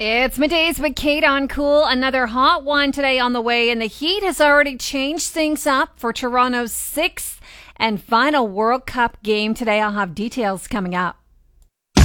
It's middays with Kate on Cool. Another hot one today on the way, and the heat has already changed things up for Toronto's sixth and final World Cup game today. I'll have details coming up.